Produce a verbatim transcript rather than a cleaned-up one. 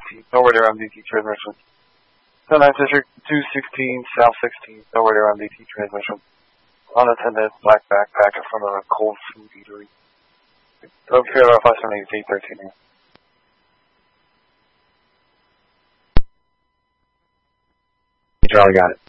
eighteen, forward around D T transmission. So nine District two sixteen, South sixteen, forward around D T transmission. Unattended black backpack in front of a cold food eatery. So fear about five seven eight eight thirteen here. Charlie got it.